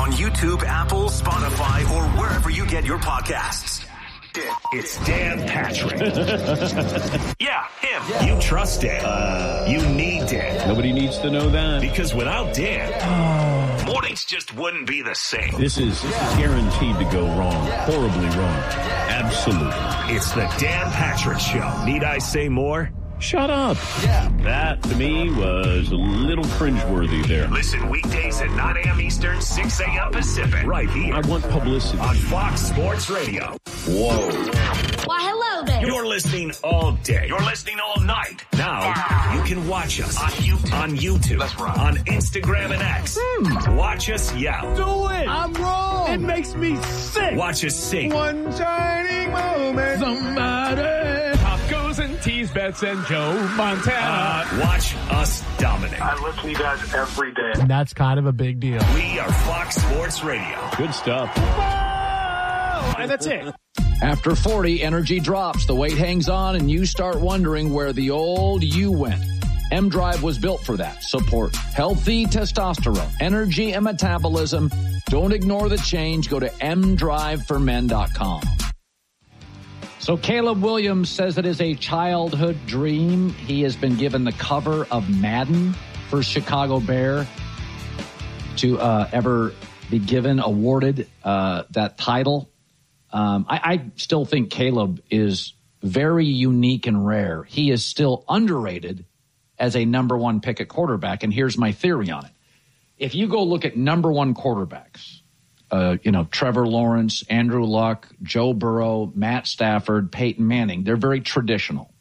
on YouTube, Apple, Spotify, or wherever you get your podcasts. It's Dan Patrick. Yeah, him. Yeah. You trust Dan. You need Dan. Nobody needs to know that. Because without Dan, mornings just wouldn't be the same. This is guaranteed to go wrong. Horribly wrong. Absolutely. It's the Dan Patrick Show. Need I say more? Shut up. Yeah. That, to me, was a little cringeworthy there. Listen weekdays at 9 a.m. Eastern, 6 a.m. Pacific. Right here. I want publicity. On Fox Sports Radio. Whoa. Why, hello there. You're listening all day. You're listening all night. Now, you can watch us on YouTube. That's right. On Instagram and X. Watch us yell. Do it. I'm wrong. It makes me sick. Watch us sing. One shining moment. Somebody. And Tease Bets and Joe Montana. Watch us dominate. I listen to you guys every day. And that's kind of a big deal. We are Fox Sports Radio. Good stuff. Whoa! And that's it. After 40, energy drops, the weight hangs on, and you start wondering where the old you went. M-Drive was built for that. Support healthy testosterone, energy, and metabolism. Don't ignore the change. Go to mdriveformen.com. So Caleb Williams says it is a childhood dream. He has been given the cover of Madden, first Chicago Bear to ever be awarded that title. I still think Caleb is very unique and rare. He is still underrated as a number one pick at quarterback, and here's my theory on it. If you go look at number one quarterbacks, Trevor Lawrence, Andrew Luck, Joe Burrow, Matt Stafford, Peyton Manning. They're very traditional.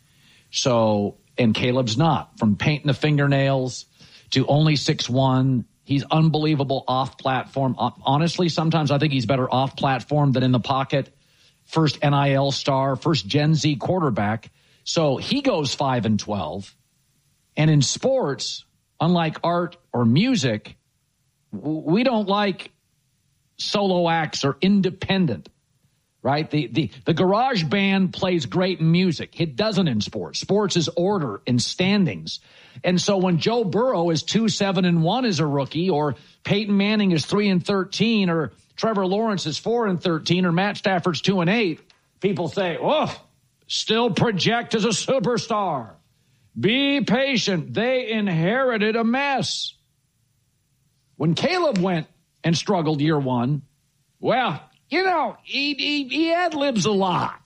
So, and Caleb's not. From painting the fingernails to only 6'1", he's unbelievable off-platform. Honestly, sometimes I think he's better off-platform than in the pocket. First NIL star, first Gen Z quarterback. So he goes 5-12. And in sports, unlike art or music, we don't like solo acts or independent, right? The garage band plays great music. It doesn't in sports. Sports is order and standings. And so when Joe Burrow is 2-7-1 as a rookie, or Peyton Manning is 3-13, or Trevor Lawrence is 4-13, or Matt Stafford's 2-8, people say, oh, still project as a superstar. Be patient. They inherited a mess. When Caleb went and struggled year one, well, he ad-libs a lot.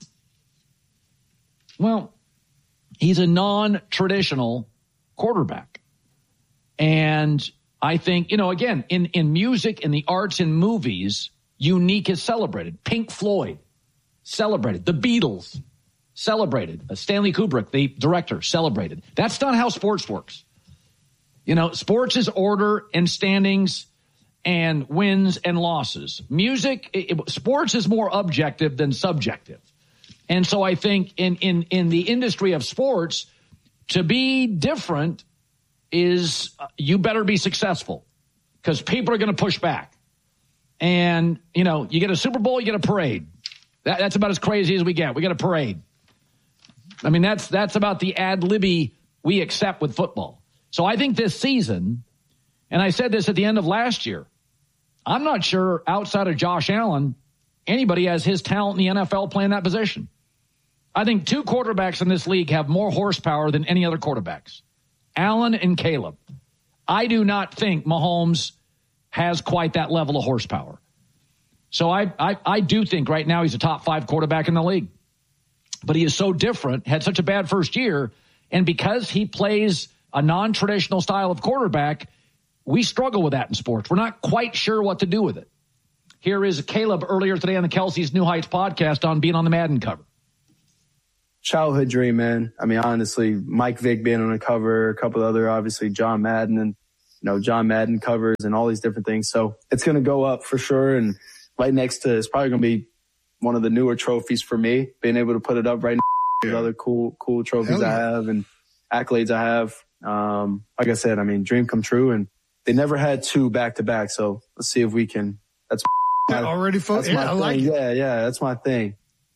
Well, he's a non-traditional quarterback. And I think, again, in music, in the arts, in movies, unique is celebrated. Pink Floyd, celebrated. The Beatles, celebrated. Stanley Kubrick, the director, celebrated. That's not how sports works. Sports is order and standings and wins and losses. Music, sports is more objective than subjective. And so I think in the industry of sports, to be different is you better be successful because people are going to push back. And, you get a Super Bowl, you get a parade. That's about as crazy as we get. We get a parade. I mean, that's about the ad-libby we accept with football. So I think this season, and I said this at the end of last year, I'm not sure outside of Josh Allen, anybody has his talent in the NFL playing that position. I think two quarterbacks in this league have more horsepower than any other quarterbacks, Allen and Caleb. I do not think Mahomes has quite that level of horsepower. So I do think right now he's a top 5 quarterback in the league. But he is so different, had such a bad first year, and because he plays a non-traditional style of quarterback, we struggle with that in sports. We're not quite sure what to do with it. Here is Caleb earlier today on the Kelsey's New Heights podcast on being on the Madden cover. Childhood dream, man. I mean, honestly, Mike Vick being on the cover, a couple of other, obviously, John Madden and, John Madden covers and all these different things. So it's going to go up for sure. And right next to it's probably going to be one of the newer trophies for me, being able to put it up right next to other cool trophies I have and accolades I have. Like I said, I mean, dream come true. And they never had 2 back-to-back, so let's see if we can. That's already focused. Yeah, I like it. Yeah, that's my thing.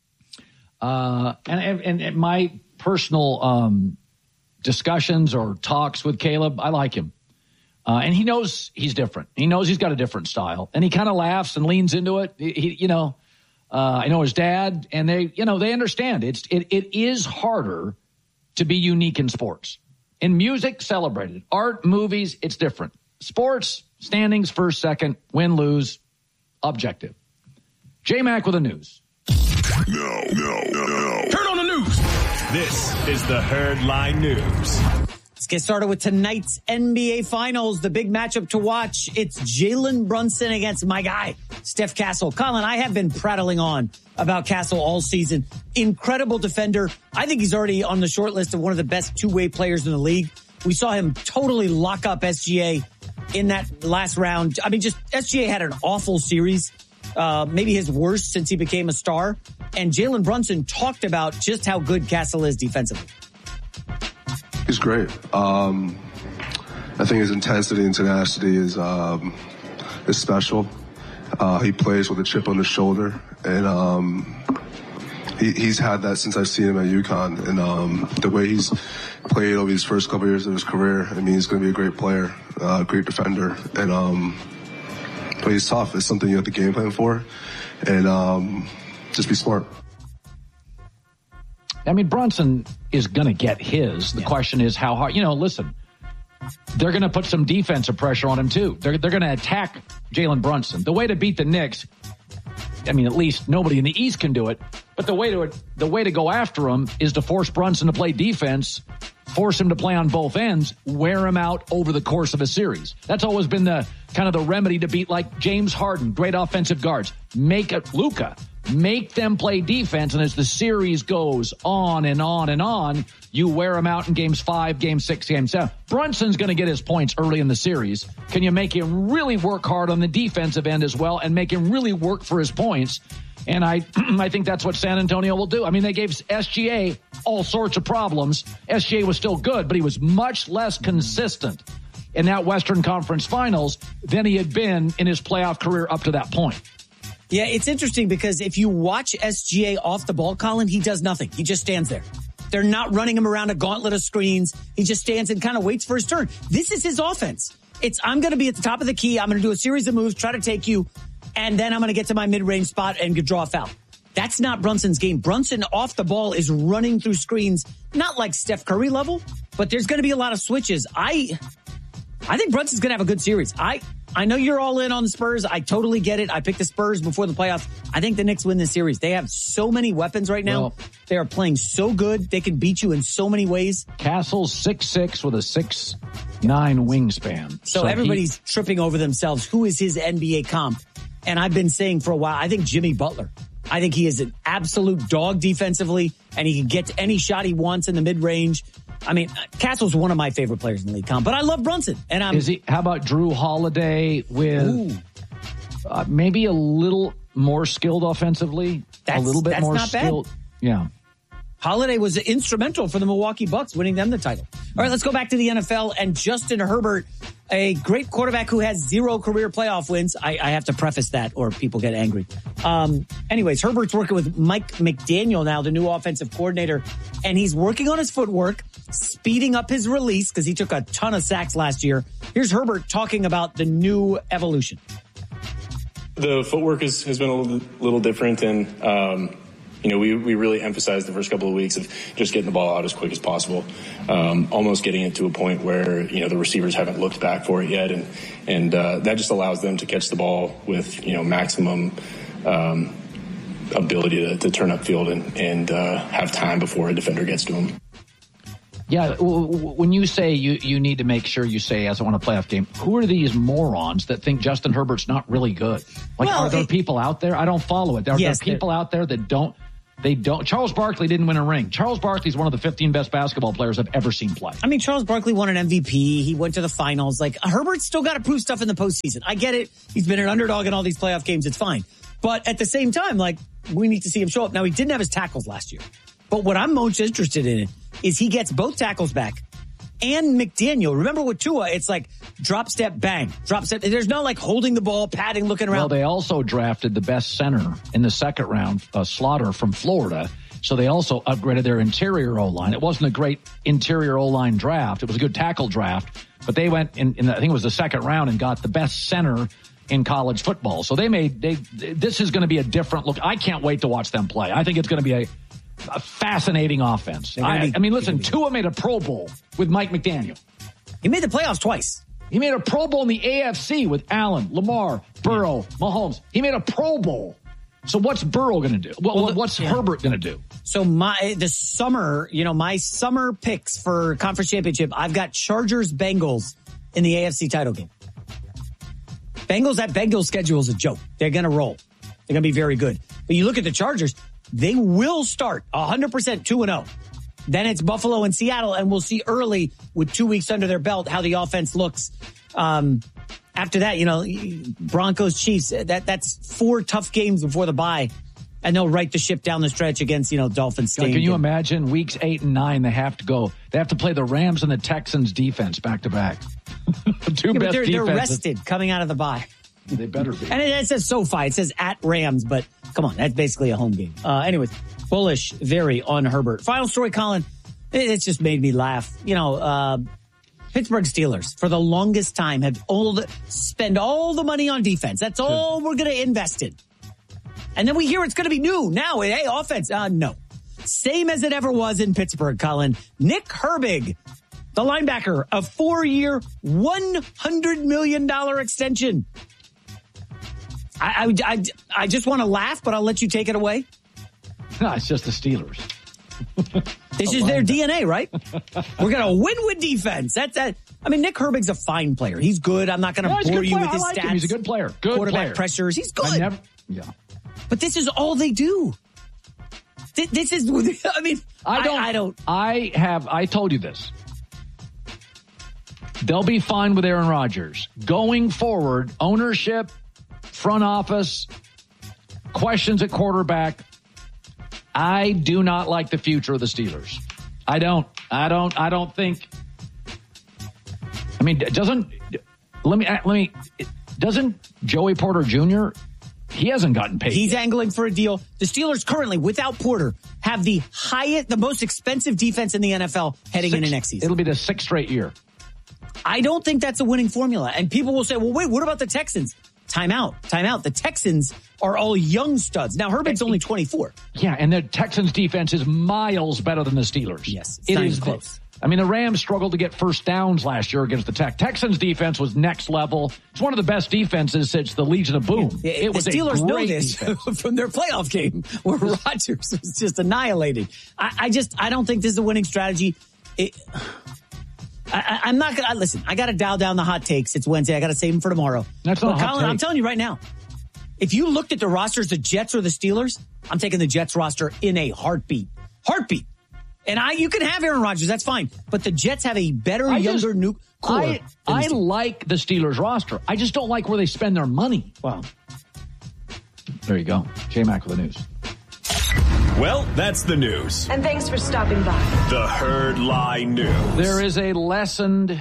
And my personal discussions or talks with Caleb, I like him. And he knows he's different. He knows he's got a different style. And he kind of laughs and leans into it. I know his dad, and they understand. It is harder to be unique in sports. In music, celebrated. Art, movies, it's different. Sports, standings, first, second, win, lose, objective. J-Mac with the news. No. Turn on the news. This is the Herd Line News. Let's get started with tonight's NBA Finals. The big matchup to watch. It's Jalen Brunson against my guy, Steph Castle. Colin, I have been prattling on about Castle all season. Incredible defender. I think he's already on the short list of one of the best two-way players in the league. We saw him totally lock up SGA in that last round. I mean, just SGA had an awful series, maybe his worst since he became a star. And Jalen Brunson talked about just how good Castle is defensively. He's great. I think his intensity and tenacity is special. He plays with a chip on his shoulder, and he's had that since I've seen him at UConn. And the way he's played over these first couple of years of his career, I mean, he's going to be a great player, great defender, and but he's tough. It's something you have to game plan for, and just be smart. I mean, Brunson is going to get his. The question is how hard. Listen, they're going to put some defensive pressure on him, too. They're going to attack Jalen Brunson. The way to beat the Knicks, I mean, at least nobody in the East can do it, but the way to go after him is to force Brunson to play defense, force him to play on both ends, wear him out over the course of a series. That's always been the kind of the remedy to beat like James Harden, great offensive guards. Luka. Make them play defense, and as the series goes on and on and on, you wear them out in games 5, game 6, game 7. Brunson's going to get his points early in the series. Can you make him really work hard on the defensive end as well and make him really work for his points? And I think that's what San Antonio will do. I mean, they gave SGA all sorts of problems. SGA was still good, but he was much less consistent in that Western Conference Finals than he had been in his playoff career up to that point. Yeah, it's interesting because if you watch SGA off the ball, Colin, he does nothing. He just stands there. They're not running him around a gauntlet of screens. He just stands and kind of waits for his turn. This is his offense. I'm going to be at the top of the key. I'm going to do a series of moves, try to take you, and then I'm going to get to my mid-range spot and draw a foul. That's not Brunson's game. Brunson off the ball is running through screens, not like Steph Curry level, but there's going to be a lot of switches. I think Brunson's going to have a good series. I know you're all in on the Spurs. I totally get it. I picked the Spurs before the playoffs. I think the Knicks win this series. They have so many weapons right now. Well, they are playing so good. They can beat you in so many ways. Castle's 6'6" with a 6'9" wingspan. So everybody's tripping over themselves. Who is his NBA comp? And I've been saying for a while, I think Jimmy Butler. I think he is an absolute dog defensively, and he can get to any shot he wants in the mid-range. I mean, Castle's one of my favorite players in the league, Tom, but I love Brunson. And how about Drew Holiday with maybe a little more skilled offensively? A little bit more skilled. Bad. Yeah. Holiday was instrumental for the Milwaukee Bucks winning them the title. All right, let's go back to the NFL and Justin Herbert, a great quarterback who has 0 career playoff wins. I have to preface that or people get angry. Anyways, Herbert's working with Mike McDaniel now, the new offensive coordinator, and he's working on his footwork, speeding up his release because he took a ton of sacks last year. Here's Herbert talking about the new evolution. The footwork has been a little different, and we really emphasized the first couple of weeks of just getting the ball out as quick as possible, almost getting it to a point where, the receivers haven't looked back for it yet. And that just allows them to catch the ball with, maximum ability to turn upfield and have time before a defender gets to them. Yeah, when you say you need to make sure you say, as I want a playoff game, who are these morons that think Justin Herbert's not really good? Are there people out there? I don't follow it. Are there people out there that don't? They don't. Charles Barkley didn't win a ring. Charles Barkley's one of the 15 best basketball players I've ever seen play. I mean, Charles Barkley won an MVP. He went to the finals. Herbert's still got to prove stuff in the postseason. I get it. He's been an underdog in all these playoff games. It's fine. But at the same time, we need to see him show up. Now, he didn't have his tackles last year. But what I'm most interested in is he gets both tackles back. And McDaniel, remember with Tua, it's drop step, bang, drop step. There's no holding the ball, padding, looking around. Well, they also drafted the best center in the second round, Slaughter from Florida. So they also upgraded their interior O-line. It wasn't a great interior O-line draft. It was a good tackle draft. but they went in I think it was the second round and got the best center in college football. So this is going to be a different look. I can't wait to watch them play. I think it's going to be a fascinating offense. I mean, listen, Tua made a Pro Bowl with Mike McDaniel. He made the playoffs twice. He made a Pro Bowl in the AFC with Allen, Lamar, Burrow, Mahomes. He made a Pro Bowl. So what's Burrow going to do? What's Herbert going to do? So my summer picks for conference championship, I've got Chargers Bengals in the AFC title game. That Bengals schedule is a joke. They're going to roll. They're going to be very good. But you look at the Chargers, they will start 100% 2-0. Then it's Buffalo and Seattle, and we'll see early with 2 weeks under their belt how the offense looks. After that, Broncos, Chiefs, that's 4 tough games before the bye, and they'll right the ship down the stretch against, Dolphins. Can you imagine weeks 8 and 9? They have to play the Rams and the Texans defense back to back. They're rested coming out of the bye. They better be. And it says SoFi. It says at Rams, but come on, that's basically a home game. Anyways, bullish, very on Herbert. Final story, Colin. It's just made me laugh. Pittsburgh Steelers, for the longest time, have spend all the money on defense. That's all we're going to invest in. And then we hear it's going to be new. Now, hey, offense. No. Same as it ever was in Pittsburgh, Colin. Nick Herbig, the linebacker, a 4-year, $100 million extension. I just want to laugh, but I'll let you take it away. No, it's just the Steelers. This is their DNA, right? We're going to win with defense. That's that. I mean, Nick Herbig's a fine player. He's good. I'm not going to bore you with his stats. He's a good player. Good quarterback pressures. He's good. But this is all they do. This is, I told you this. They'll be fine with Aaron Rodgers. Going forward, ownership, front office, questions at quarterback. I do not like the future of the Steelers. I don't think. I mean, doesn't Joey Porter Jr., he hasn't gotten paid. He's angling for a deal. The Steelers currently, without Porter, have the most expensive defense in the NFL heading into next season. It'll be the 6th straight year. I don't think that's a winning formula. And people will say, well, wait, what about the Texans? Time out. The Texans are all young studs. Now, Herbert's only 24. Yeah, and the Texans' defense is miles better than the Steelers. Yes, it is close. I mean, the Rams struggled to get first downs last year against the Texans' defense was next level. It's one of the best defenses since the Legion of Boom. It was the Steelers know this from their playoff game where Rodgers was just annihilated. I don't think this is a winning strategy. I'm not going to listen. I got to dial down the hot takes. It's Wednesday. I got to save them for tomorrow. That's not Colin, I'm telling you right now. If you looked at the rosters, the Jets or the Steelers, I'm taking the Jets roster in a heartbeat. And you can have Aaron Rodgers. That's fine. But the Jets have a better, younger, new core. I like the Steelers roster. I just don't like where they spend their money. Wow. There you go. J-Mac with the news. Well, that's the news. And thanks for stopping by. The Herd Lie News. There is a lesson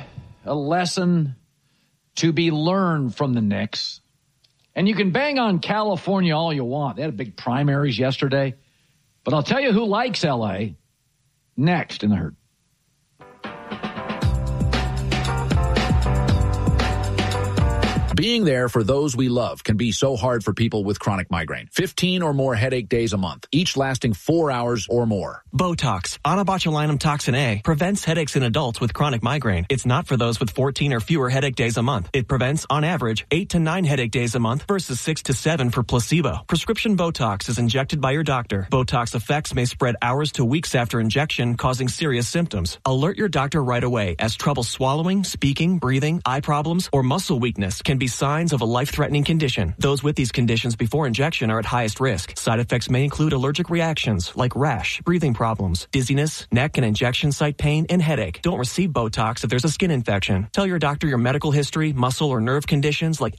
to be learned from the Knicks. And you can bang on California all you want. They had big primaries yesterday. But I'll tell you who likes L.A. next in the Herd. Being there for those we love can be so hard for people with chronic migraine. 15 or more headache days a month, each lasting 4 hours or more. Botox, onabotulinum toxin A, prevents headaches in adults with chronic migraine. It's not for those with 14 or fewer headache days a month. It prevents, on average, 8 to 9 headache days a month versus 6 to 7 for placebo. Prescription Botox is injected by your doctor. Botox effects may spread hours to weeks after injection, causing serious symptoms. Alert your doctor right away, as trouble swallowing, speaking, breathing, eye problems, or muscle weakness can be signs of a life-threatening condition. Those with these conditions before injection are at highest risk. Side effects may include allergic reactions like rash, breathing problems, dizziness, neck and injection site pain, and headache. Don't receive Botox if there's a skin infection. Tell your doctor your medical history, muscle or nerve conditions like